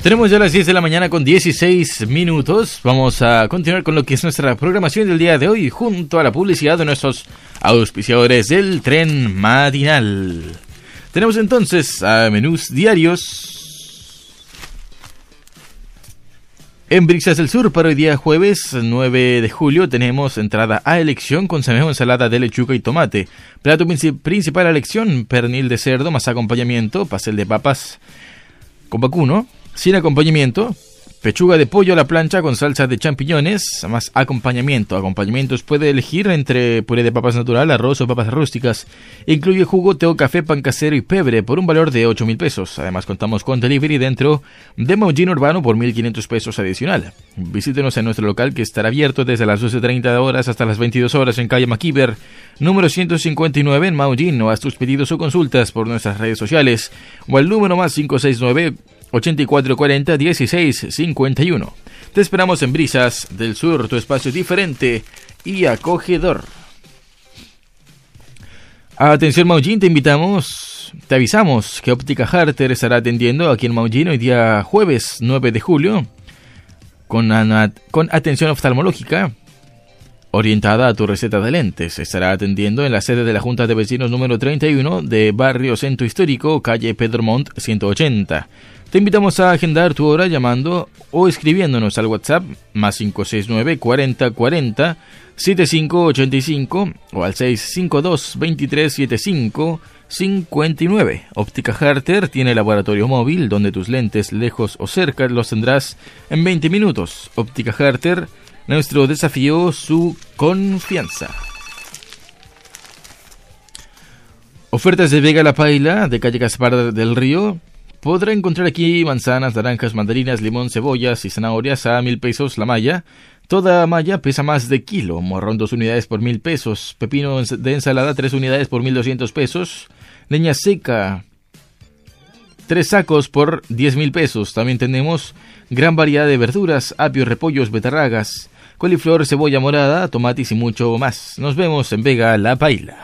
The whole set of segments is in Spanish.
Tenemos ya las 10 de la mañana con 16 minutos. Vamos a continuar con lo que es nuestra programación del día de hoy, junto a la publicidad de nuestros auspiciadores del tren matinal. Tenemos entonces a menús diarios. En Brixas del Sur, para hoy día jueves 9 de julio, tenemos entrada a elección con semejo, ensalada de lechuga y tomate. Plato principal a elección, pernil de cerdo más acompañamiento, pastel de papas con vacuno. Sin acompañamiento, pechuga de pollo a la plancha con salsa de champiñones, más acompañamiento. Acompañamientos puede elegir entre puré de papas natural, arroz o papas rústicas. Incluye jugo, té o café, pan casero y pebre por un valor de 8,000 pesos. Además contamos con delivery dentro de Maullín Urbano por 1,500 pesos adicional. Visítenos en nuestro local que estará abierto desde las 12:30 horas hasta las 22 horas en calle Maquiver, número 159 en Maullín, o haz tus pedidos o consultas por nuestras redes sociales o al número más 569-8440-1651. Te esperamos en Brisas del Sur, tu espacio diferente y acogedor. Atención Maullín, te avisamos que Óptica Harter estará atendiendo aquí en Maullín hoy día jueves 9 de julio con atención oftalmológica orientada a tu receta de lentes. Estará atendiendo en la sede de la Junta de Vecinos número 31 de Barrio Centro Histórico, calle Pedro Montt 180. Te invitamos a agendar tu hora llamando o escribiéndonos al WhatsApp más 569 40 40 7585 o al 652 23 75 59. Óptica Harter tiene laboratorio móvil donde tus lentes lejos o cerca los tendrás en 20 minutos. Óptica Harter, nuestro desafío, su confianza. Ofertas de Vega La Paila, de calle Gaspar del Río. Podrá encontrar aquí manzanas, naranjas, mandarinas, limón, cebollas y zanahorias a 1,000 pesos la malla. Toda malla pesa más de kilo. Morrón 2 unidades por 1,000 pesos. Pepino de ensalada 3 unidades por 1,200 pesos. Leña seca 3 sacos por 10,000 pesos. También tenemos gran variedad de verduras, apio, repollos, betarragas, coliflor, cebolla morada, tomates y mucho más. Nos vemos en Vega La Paila.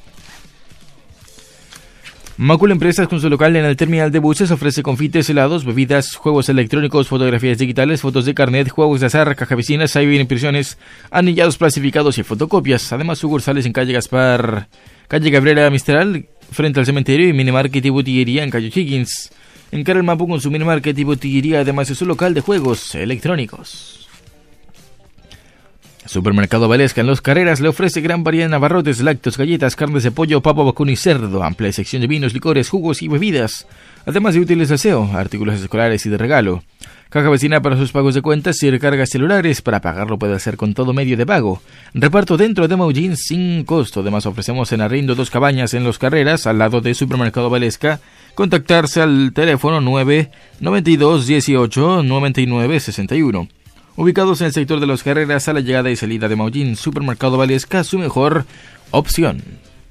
Macul Empresas, con su local en el terminal de buses, ofrece confites, helados, bebidas, juegos electrónicos, fotografías digitales, fotos de carnet, juegos de azar, caja vecinas, cyber impresiones, anillados plastificados y fotocopias. Además, sucursales en calle Gaspar, calle Gabriela Mistral, frente al cementerio, y minimarket y botillería en calle Higgins. En Carel Mapu, con su minimarket y botillería, además de su local de juegos electrónicos. Supermercado Valesca en Los Carreras le ofrece gran variedad de abarrotes, lácteos, galletas, carnes de pollo, papa, vacuno y cerdo, amplia sección de vinos, licores, jugos y bebidas, además de útiles de aseo, artículos escolares y de regalo. Caja vecina para sus pagos de cuentas y recargas celulares. Para pagarlo puede hacer con todo medio de pago. Reparto dentro de Maullín sin costo. Además ofrecemos en arriendo 2 cabañas en Los Carreras, al lado de Supermercado Valesca. Contactarse al teléfono 992 18 99 61. Ubicados en el sector de Los Carreras, a la llegada y salida de Maullín, Supermercado Valesca, su mejor opción.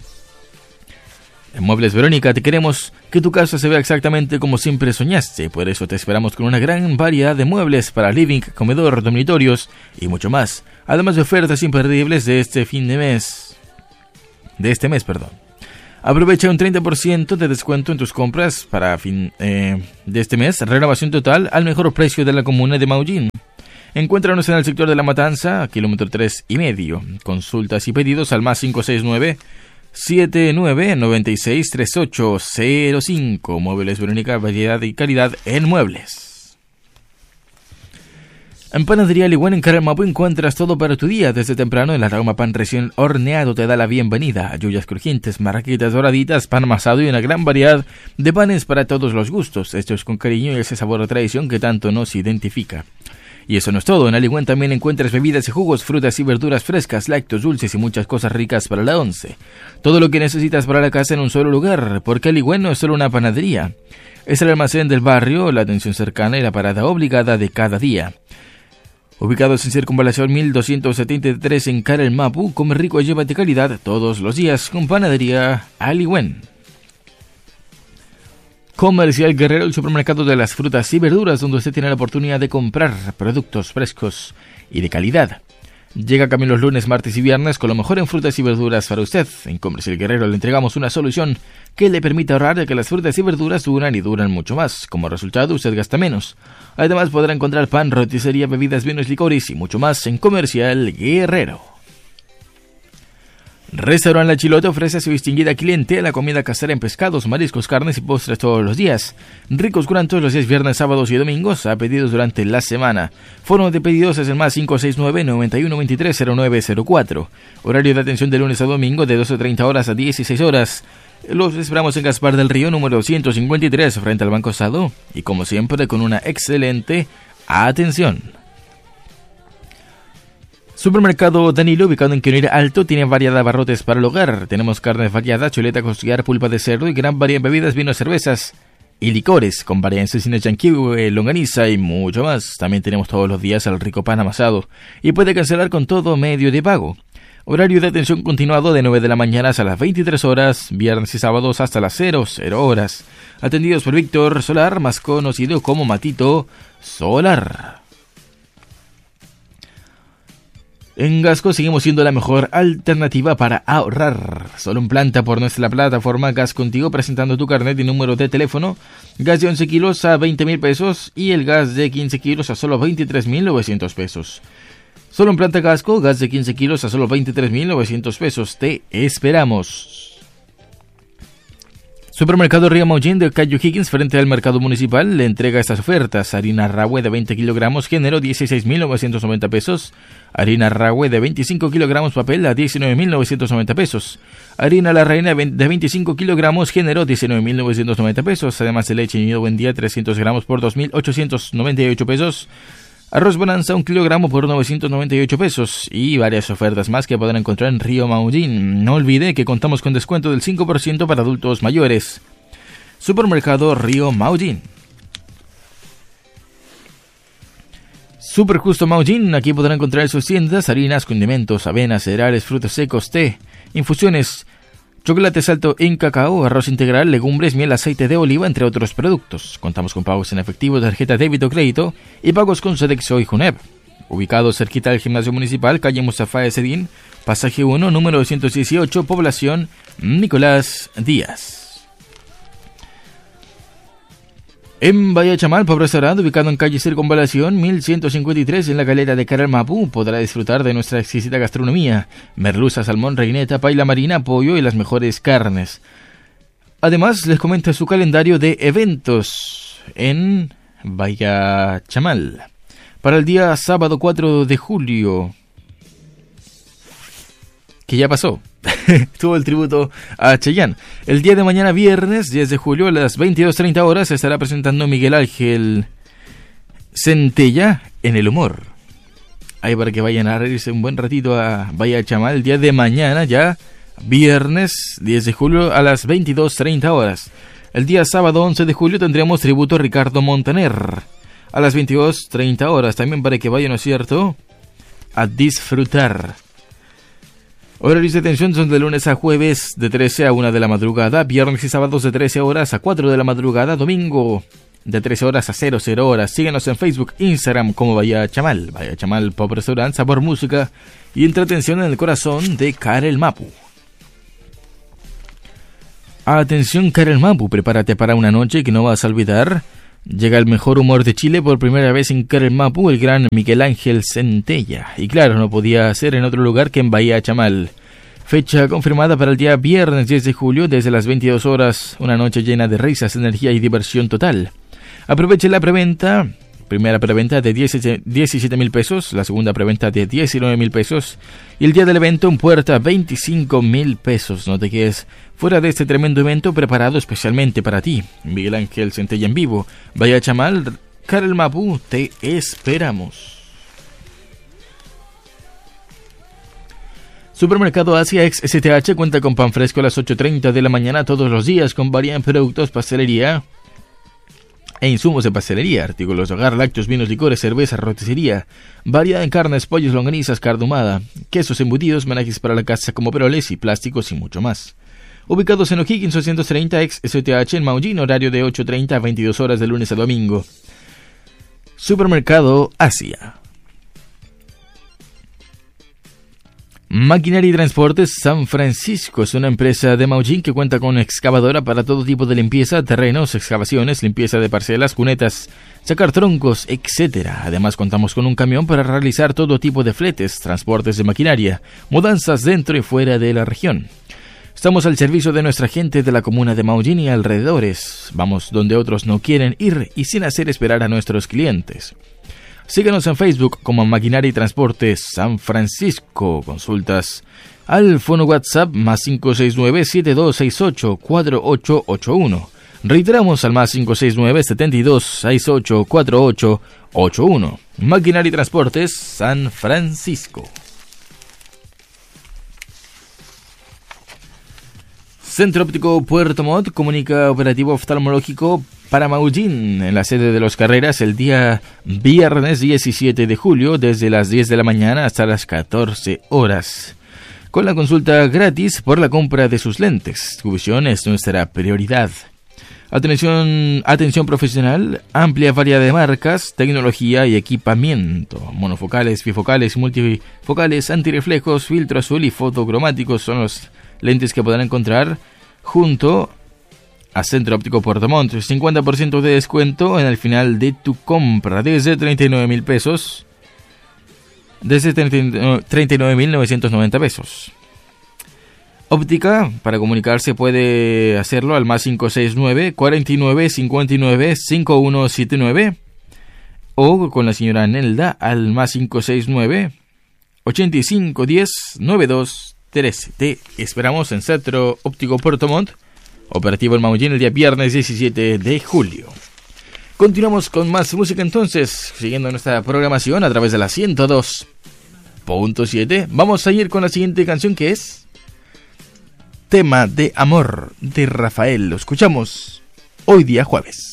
En Muebles Verónica te queremos que tu casa se vea exactamente como siempre soñaste. Por eso te esperamos con una gran variedad de muebles para living, comedor, dormitorios y mucho más. Además de ofertas imperdibles de este mes. Aprovecha un 30% de descuento en tus compras para fin de este mes. Renovación total al mejor precio de la comuna de Maullín. Encuéntranos en el sector de La Matanza, kilómetro 3,5. Consultas y pedidos al más 569-7996-3805. Muebles Verónica, variedad y calidad en muebles. En Panadería Ligüen en Carel Mapu encuentras todo para tu día. Desde temprano el aroma pan recién horneado te da la bienvenida. Yuyas crujientes, marraquitas doraditas, pan amasado y una gran variedad de panes para todos los gustos. Hechos con cariño y ese sabor de tradición que tanto nos identifica. Y eso no es todo, en Aligüen también encuentras bebidas y jugos, frutas y verduras frescas, lácteos, dulces y muchas cosas ricas para la once. Todo lo que necesitas para la casa en un solo lugar, porque Aligüen no es solo una panadería. Es el almacén del barrio, la atención cercana y la parada obligada de cada día. Ubicados en Circunvalación 1273 en Carel Mapu, come rico y llévate calidad todos los días con Panadería Aligüen. Comercial Guerrero, el supermercado de las frutas y verduras, donde usted tiene la oportunidad de comprar productos frescos y de calidad. Llega Camino los lunes, martes y viernes con lo mejor en frutas y verduras para usted. En Comercial Guerrero le entregamos una solución que le permite ahorrar, ya que las frutas y verduras duran y duran mucho más. Como resultado, usted gasta menos. Además, podrá encontrar pan, roticería, bebidas, vinos, licores y mucho más en Comercial Guerrero. Restaurant La Chilota ofrece a su distinguida clientela comida casera en pescados, mariscos, carnes y postres todos los días. Ricos curantos los días viernes, sábados y domingos, a pedidos durante la semana. Forma de pedidos es el más 569-9123-0904. Horario de atención de lunes a domingo de 12:30 horas a 16 horas. Los esperamos en Gaspar del Río, número 153, frente al Banco Estado. Y como siempre, con una excelente atención. Supermercado Danilo, ubicado en Quinóira Alto, tiene variedad de abarrotes para el hogar. Tenemos carne variada, chuleta, costillar, pulpa de cerdo y gran variedad de bebidas, vinos, cervezas y licores, con variedad en cecina, chanquihue, longaniza y mucho más. También tenemos todos los días el rico pan amasado y puede cancelar con todo medio de pago. Horario de atención continuado de 9 de la mañana hasta las 23 horas, viernes y sábados hasta las 00 horas. Atendidos por Víctor Solar, más conocido como Matito Solar. En Gasco seguimos siendo la mejor alternativa para ahorrar. Solo en planta por nuestra plataforma Gas Contigo, presentando tu carnet y número de teléfono. Gas de 11 kilos a 20,000 pesos y el gas de 15 kilos a solo 23,900 pesos. Solo en planta Gasco, gas de 15 kilos a solo 23,900 pesos. Te esperamos. Supermercado Río Maullín de Cayo Higgins, frente al mercado municipal, le entrega estas ofertas. Harina Rahue de 20 kilogramos, género, 16,990 pesos. Harina Rahue de 25 kilogramos, papel, a 19,990 pesos. Harina La Reina de 25 kilogramos, género, 19,990 pesos. Además de leche nido Buen Día, 300 gramos por 2,898 pesos. Arroz Bonanza, 1 kilogramo por 998 pesos. Y varias ofertas más que podrán encontrar en Río Maullín. No olvide que contamos con descuento del 5% para adultos mayores. Supermercado Río Maullín. Super Justo Maullín, aquí podrán encontrar sus tiendas, harinas, condimentos, avenas, cereales, frutos secos, té, infusiones, chocolate salto en cacao, arroz integral, legumbres, miel, aceite de oliva, entre otros productos. Contamos con pagos en efectivo, tarjeta débito o crédito y pagos con Sodexo y Junep. Ubicados cerquita del gimnasio municipal, calle Mustafa Esedín, pasaje 1, número 218, población Nicolás Díaz. En Bahía Chamal, Pub Restaurante, ubicado en calle Circunvalación 1153 en la calera de Caral Mapu, podrá disfrutar de nuestra exquisita gastronomía: merluza, salmón, reineta, paila marina, pollo y las mejores carnes. Además, les comento su calendario de eventos en Bahía Chamal. Para el día sábado 4 de julio, que ya pasó, tuvo el tributo a Cheyenne. El día de mañana, viernes 10 de julio, a las 22:30 horas, se estará presentando Miguel Ángel Centella en El Humor. Ahí para que vayan a reírse un buen ratito a Bahía Chamal. El día de mañana, ya viernes 10 de julio, a las 22:30 horas. El día sábado 11 de julio tendremos tributo a Ricardo Montaner a las 22:30 horas. También para que vayan, ¿no es cierto?, a disfrutar. Horarios de atención son de lunes a jueves de 13 a 1 de la madrugada, viernes y sábados de 13 horas a 4 de la madrugada, domingo de 13 horas a 00 horas. Síguenos en Facebook, Instagram como Bahía Chamal. Bahía Chamal, Pop Restaurant, sabor, música y entretención en el corazón de Carel Mapu. Atención Carel Mapu, prepárate para una noche que no vas a olvidar. Llega el mejor humor de Chile por primera vez en Carel Mapu, el gran Miguel Ángel Centella. Y claro, no podía ser en otro lugar que en Bahía Chamal. Fecha confirmada para el día viernes 10 de julio desde las 22 horas. Una noche llena de risas, energía y diversión total. Aproveche la preventa. Primera preventa de 17,000 pesos, la segunda preventa de 19,000 pesos y el día del evento en puerta 25,000 pesos. No te quedes fuera de este tremendo evento preparado especialmente para ti. Miguel Ángel Centella en vivo, Bahía Chamal, Carel Mapu, te esperamos. Supermercado Asia ex STH cuenta con pan fresco a las 8:30 de la mañana todos los días, con variedad en productos, pastelería e insumos de pastelería, artículos de hogar, lácteos, vinos, licores, cerveza, roticería, variedad en carnes, pollos, longanizas, carne ahumada, quesos embutidos, menajes para la casa como peroles y plásticos y mucho más. Ubicados en O'Higgins 230 ex STH en Maullín, horario de 8:30 a 22 horas de lunes a domingo. Supermercado Asia. Maquinaria y Transportes San Francisco es una empresa de Maullín que cuenta con excavadora para todo tipo de limpieza, terrenos, excavaciones, limpieza de parcelas, cunetas, sacar troncos, etc. Además contamos con un camión para realizar todo tipo de fletes, transportes de maquinaria, mudanzas dentro y fuera de la región. Estamos al servicio de nuestra gente de la comuna de Maullín y alrededores. Vamos donde otros no quieren ir y sin hacer esperar a nuestros clientes. Síguenos en Facebook como Maquinaria y Transportes San Francisco. Consultas al fono WhatsApp más 569-7268-4881. Reiteramos al más 569-7268-4881. Maquinaria y Transportes San Francisco. Centro Óptico Puerto Montt comunica operativo oftalmológico para Maullín en la sede de Los Carreras el día viernes 17 de julio desde las 10 de la mañana hasta las 14 horas. Con la consulta gratis por la compra de sus lentes. Tu visión es nuestra prioridad. Atención profesional, amplia variedad de marcas, tecnología y equipamiento. Monofocales, bifocales, multifocales, antirreflejos, filtro azul y fotocromáticos son los lentes que podrán encontrar junto a Centro Óptico Puerto Montt. 50% de descuento en el final de tu compra desde 39,000 pesos. Desde 39,990 pesos. Óptica, para comunicarse puede hacerlo al más 569 49 59 5179 o con la señora Nelda al más 569 85 10 92 13. Te esperamos en Centro Óptico Puerto Montt, operativo en Maullín el día viernes 17 de julio. Continuamos con más música entonces, siguiendo nuestra programación a través de la 102.7. Vamos a ir con la siguiente canción que es Tema de Amor de Rafael. Lo escuchamos hoy día jueves.